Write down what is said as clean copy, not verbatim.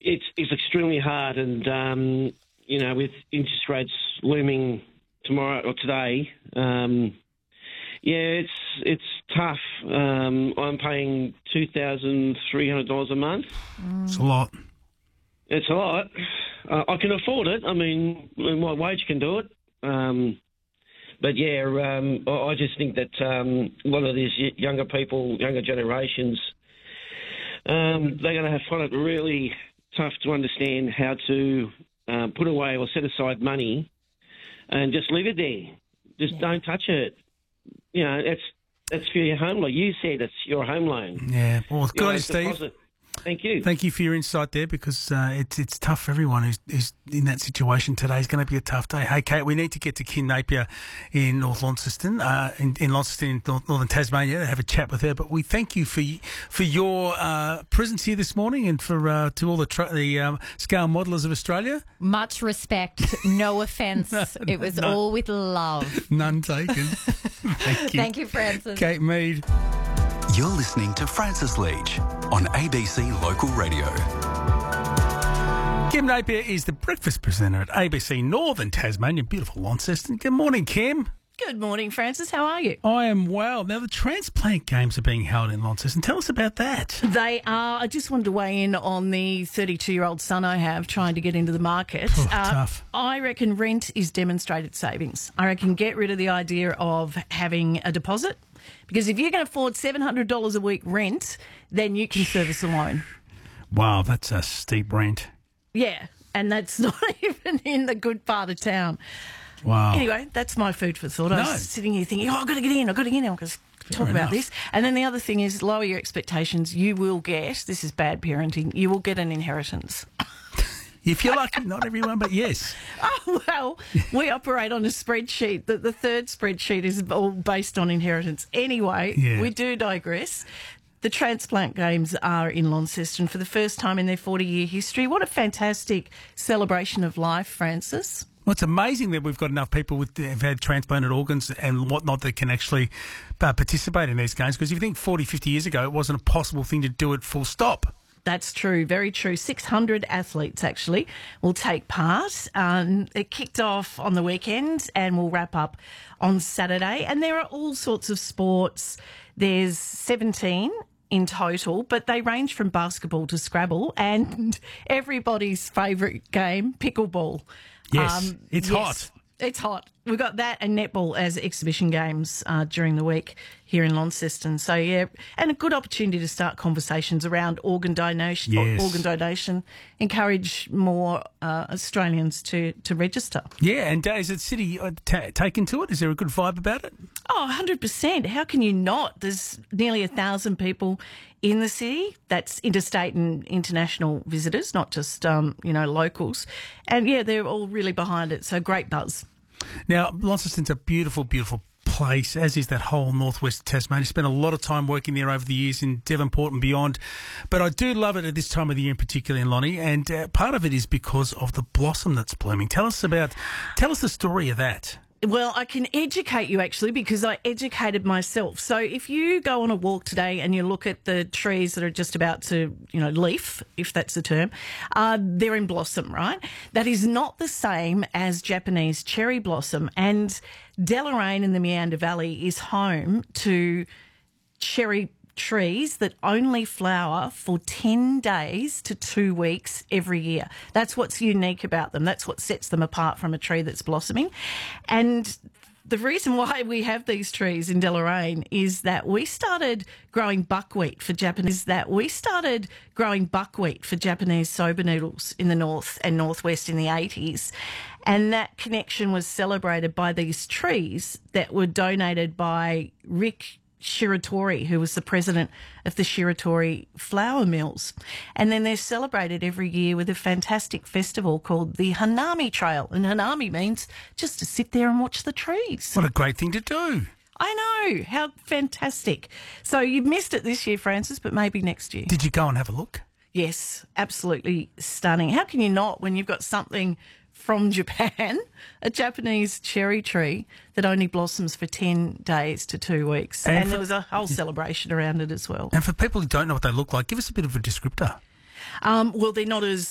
it's extremely hard, and with interest rates looming tomorrow or today, it's tough. I'm paying $2,300 a month. It's a lot. It's a lot. I can afford it. I mean, my wage can do it. But I just think that a lot of these younger people, younger generations, they're going to find it really tough to understand how to put away or set aside money and just leave it there. Just don't touch it. That's for your home loan. You said it's your home loan. Yeah. Well, good on you, Steve. Deposit. Thank you. Thank you for your insight there, because it's tough for everyone who's in that situation today. It's going to be a tough day. Hey, Kate, we need to get to Kim Napier in North Launceston, in Launceston, in northern Tasmania, to have a chat with her. But we thank you for your presence here this morning, and for to all the scale modellers of Australia. Much respect, no offence. It was all with love. None taken. Thank you. Thank you, Francis. Kate Mead. You're listening to Francis Leach on ABC Local Radio. Kim Napier is the breakfast presenter at ABC Northern Tasmania, beautiful Launceston. Good morning, Kim. Good morning, Francis. How are you? I am well. Now, the transplant games are being held in Launceston. Tell us about that. They are. I just wanted to weigh in on the 32-year-old son I have trying to get into the market. Tough. I reckon rent is demonstrated savings. I reckon get rid of the idea of having a deposit, because if you can afford $700 a week rent, then you can service a loan. Wow, that's a steep rent. Yeah, and that's not even in the good part of town. Wow. Anyway, that's my food for thought. I was sitting here thinking, I've got to get in. I've got to talk about this. And then the other thing is, lower your expectations. You will get, this is bad parenting, you will get an inheritance. If you're lucky, not everyone, but yes. Oh, well, we operate on a spreadsheet. The third spreadsheet is all based on inheritance. Anyway, we do digress. The transplant games are in Launceston for the first time in their 40-year history. What a fantastic celebration of life, Francis. Well, it's amazing that we've got enough people who've had transplanted organs and whatnot that can actually participate in these games, because if you think 40, 50 years ago, it wasn't a possible thing to do it full stop. That's true, very true. 600 athletes, actually, will take part. It kicked off on the weekend and will wrap up on Saturday. And there are all sorts of sports. There's 17 in total, but they range from basketball to Scrabble and everybody's favourite game, pickleball. Yes, it's hot. It's hot. We've got that and netball as exhibition games during the week here in Launceston. So, yeah, and a good opportunity to start conversations around organ donation. Yes. Organ donation. Encourage more Australians to register. Yeah, and is the city taken to it? Is there a good vibe about it? Oh, 100%. How can you not? There's nearly 1,000 people in the city. That's interstate and international visitors, not just, locals. And, yeah, they're all really behind it. So great buzz. Now, Launceston's a beautiful, beautiful place, as is that whole northwest Tasmania. Spent a lot of time working there over the years in Devonport and beyond. But I do love it at this time of the year in particular in Lonnie, and part of it is because of the blossom that's blooming. Tell us the story of that. Well, I can educate you, actually, because I educated myself. So if you go on a walk today and you look at the trees that are just about to, leaf, if that's the term, they're in blossom, right? That is not the same as Japanese cherry blossom. And Deloraine in the Meander Valley is home to cherry trees that only flower for 10 days to 2 weeks every year. That's what's unique about them. That's what sets them apart from a tree that's blossoming. And the reason why we have these trees in Deloraine is that we started growing buckwheat for Japanese soba noodles in the north and northwest in the 80s. And that connection was celebrated by these trees that were donated by Rick Shiratori, who was the president of the Shiratori flour mills. And then they're celebrated every year with a fantastic festival called the Hanami Trail. And Hanami means just to sit there and watch the trees. What a great thing to do. I know. How fantastic. So you missed it this year, Francis, but maybe next year. Did you go and have a look? Yes, absolutely stunning. How can you not when you've got something from Japan, a Japanese cherry tree that only blossoms for 10 days to 2 weeks. And there was a whole celebration around it as well. And for people who don't know what they look like, give us a bit of a descriptor. Well, they're not as